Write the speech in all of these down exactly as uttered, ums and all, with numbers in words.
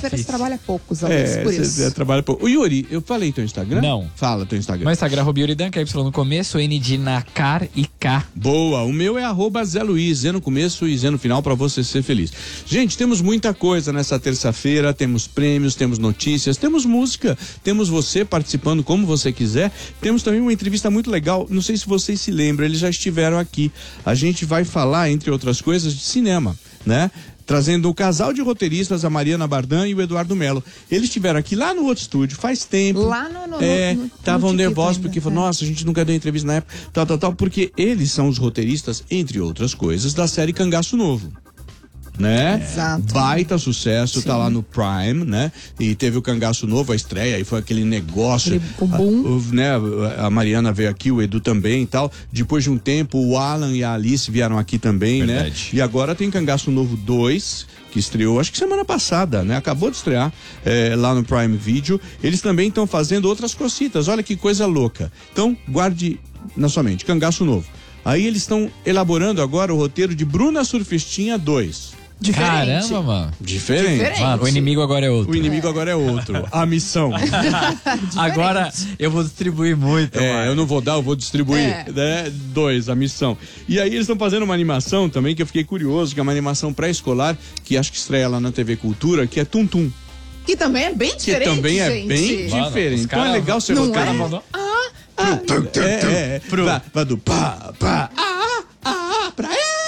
Terça-feira você trabalha poucos, Alex, É, por isso. você trabalha pouco. O Yuri, eu falei teu Instagram? Não. Fala teu Instagram. Meu Instagram é Yuri Dan, que é Y no começo, N de Nacar e K. Boa, o meu é arroba Zé Luiz, Zé no começo e Zé no final, pra você ser feliz. Gente, temos muita coisa nessa terça-feira, temos prêmios, temos notícias, temos música, temos você participando como você quiser, temos também uma entrevista muito legal, não sei se vocês se lembram, eles já estiveram aqui. A gente vai falar, entre outras coisas, de cinema, né? Trazendo o casal de roteiristas, a Mariana Bardan e o Eduardo Melo. Eles estiveram aqui lá no outro estúdio faz tempo. Lá no... no É, estavam nervosos ainda, porque falaram, é. nossa, a gente nunca deu entrevista na época, tal, tal, tal, porque eles são os roteiristas, entre outras coisas, da série Cangaço Novo. Né? Exato. Baita sucesso, Sim. tá lá no Prime, né? E teve o Cangaço Novo, a estreia, e foi aquele negócio. Aquele boom. A, o, né? A Mariana veio aqui, o Edu também e tal. Depois de um tempo, o Alan e a Alice vieram aqui também, Verdade. né? E agora tem Cangaço Novo dois, que estreou, acho que semana passada, né? Acabou de estrear é, lá no Prime Video. Eles também estão fazendo outras cositas, olha que coisa louca. Então, guarde na sua mente, Cangaço Novo. Aí eles estão elaborando agora o roteiro de Bruna Surfistinha dois. Diferente. Caramba, mano. Diferente. Diferente. Mano, o inimigo agora é outro. O inimigo agora é outro. A missão. Agora eu vou distribuir muito, É, mano. eu não vou dar, eu vou distribuir. É. Né? Dois, a missão. E aí eles estão fazendo uma animação também, que eu fiquei curioso, que é uma animação pré-escolar, que acho que estreia lá na T V Cultura, que é Tum Tum. Que também é bem Que diferente, também é gente. bem Mano, diferente. os Então cara- é legal ser Não roteiro. é? Mandou- Ah, É, é, é. Pro. Vai, vai do pá, pá, ah, ah, pra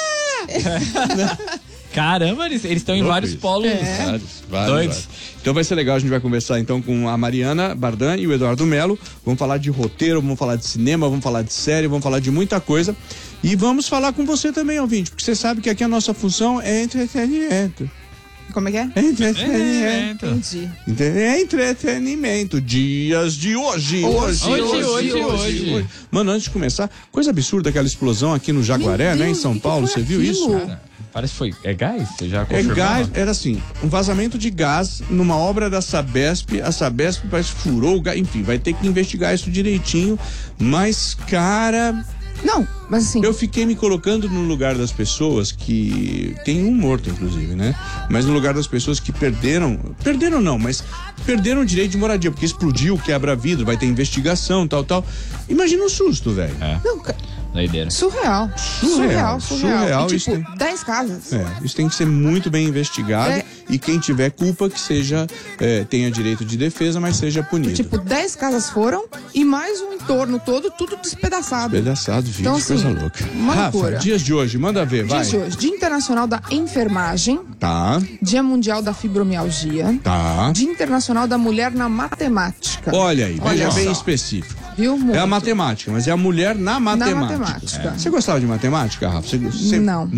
é. Caramba, eles estão em Louco vários isso. polos. Vários, vários, Doidos. vários. Então vai ser legal, a gente vai conversar então com a Mariana Bardan e o Eduardo Melo. Vamos falar de roteiro, vamos falar de cinema, vamos falar de série, vamos falar de muita coisa. E vamos falar com você também, ouvinte, porque você sabe que aqui a nossa função é entretenimento. como é que é? É entretenimento. Entendi. Entendeu? É entretenimento. Dias de hoje. Hoje, hoje, hoje, hoje. Mano, antes de começar, coisa absurda aquela explosão aqui no Jaguaré, Meu né? Em Deus, São o que Paulo. foi Você viu aquilo? isso? Cara, parece que foi. É gás? Você já É confirmou? gás, era assim, um vazamento de gás numa obra da Sabesp, a Sabesp parece que furou o gás, enfim, vai ter que investigar isso direitinho, mas, cara, Não, mas assim, eu fiquei me colocando no lugar das pessoas que, tem um morto inclusive, né, mas no lugar das pessoas que perderam, perderam não, mas perderam o direito de moradia, porque explodiu, quebra vidro, vai ter investigação, tal, tal, imagina o susto, velho. É, não, ca- doideira. surreal. Surreal, Surreal, surreal. surreal, E, isso tipo, tem- dez casas. É, isso tem que ser muito bem investigado É. e quem tiver culpa que seja, é, tenha direito de defesa, mas seja punido. Tipo, dez casas foram e mais um entorno todo, tudo despedaçado. Pedaçado, vídeo, Então, assim, coisa louca. uma Rafa, loucura. dias de hoje, manda ver, vai. Dias de hoje, Dia Internacional da Enfermagem, Tá, Dia Mundial da Fibromialgia, tá. Dia Internacional da Mulher na Matemática. Olha aí, veja Olha bem só. específico. Viu? É Muito. a matemática, mas é a mulher na matemática. matemática. Você gostava de matemática, Rafa? Você, você... Não.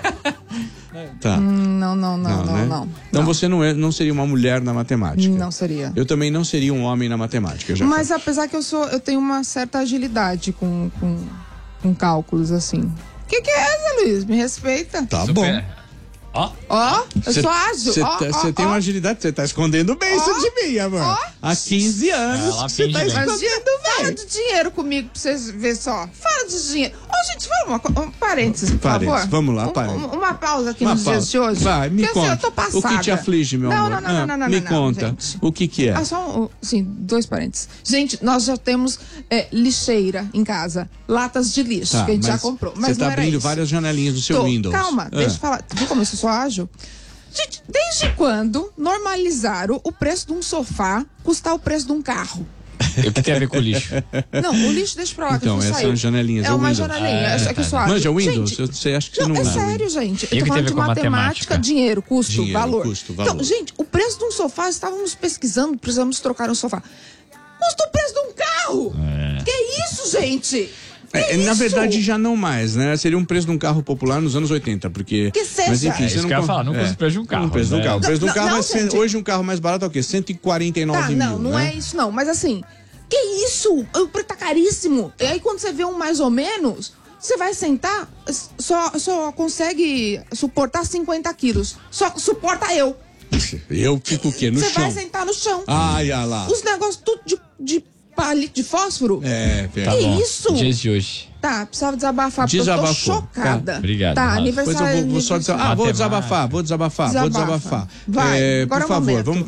Tá. Não, não, não, não, né? não. Então não. você não, é, não seria uma mulher na matemática. Não seria. Eu também não seria um homem na matemática, já. Mas apesar que eu sou, eu tenho uma certa agilidade com, com, com cálculos, assim. O que, que é, Zé Luiz? Me respeita. Tá Super. bom. Ó, Ó, eu Cê- sou ágil. Você Ó, tá- ó, cê tem ó. uma agilidade, você tá escondendo bem isso de mim, amor. ó. Há quinze anos Ela você finge tá bem. escondendo Imagina, fala bem. de dinheiro comigo pra vocês verem só. Fala de dinheiro. Ô, gente, vamos, uma, co- um parênteses, por Parênteses, favor. vamos lá, Um- parênteses. um- Uma pausa aqui Uma nos pausa. dias de hoje. Vai, me Porque, assim, conta. eu tô passada. O que te aflige, meu não, amor? Não, não, não, Ah, não, não, me não, conta. gente. O que que é? Ah, só, um, assim, dois parênteses. Gente, nós já temos é, lixeira em casa. Latas de lixo, Tá, que a gente já mas comprou. Você Mas tá não era abrindo isso. várias janelinhas do seu Tô, Windows. Calma, Ah. deixa eu falar. Viu como eu sou ágil? Gente, desde quando normalizaram o preço de um sofá custar o preço de um carro? o que tem a ver com o lixo? Não, o lixo deixa pra lá que Então, eu vou essas sair. são janelinhas, É é o uma Windows. janelinha, Ah, é que eu sou ágil. Manja o Windows? Gente, Eu sei, acho que você não, não é sabe. sério, gente. E o que Eu tô tem a falando ver de com matemática, matemática? dinheiro, custo, Dinheiro, valor. custo, valor. Então, gente, o preço de um sofá, estávamos pesquisando, precisamos trocar um sofá. Custa o preço de um carro! É. Que isso, gente? Que É, na isso? verdade, já não mais, né? Seria um preço de um carro popular nos anos oitenta, porque... Que seja. Mas enfim, É você isso não... que eu ia con- falar, não custa o preço de um carro, Não, o preço de um né? carro. O preço de um Não, carro não, é cem- gente. hoje um carro mais barato é o quê? cento e quarenta e nove Tá, mil, não, não né? é isso não, mas assim, que isso? O preço tá caríssimo. E aí quando você vê um mais ou menos, você vai sentar, só, só consegue suportar cinquenta quilos. Só suporta eu. Eu fico o quê? No Você chão. vai sentar no chão. Ai, olha lá. Os negócios tudo de, de palito de fósforo. É, Que tá bom. isso? Dias de hoje. Tá, precisava desabafar, porque eu Desabafou. tô chocada. Tá, obrigado, Tá, Rafa. Depois eu aniversário... vou, vou só dizer, ah, vou Matemática. desabafar, vou desabafar, vou Desabafa. desabafar. Vai, É, agora por é o favor, momento. vamos